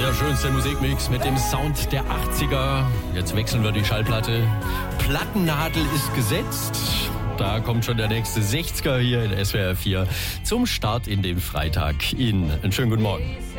Der schönste Musikmix mit dem Sound der 80er. Jetzt wechseln wir die Schallplatte. Plattennadel ist gesetzt. Da kommt schon der nächste 60er hier in SWR 4 zum Start in den Freitag. Ihnen einen schönen guten Morgen.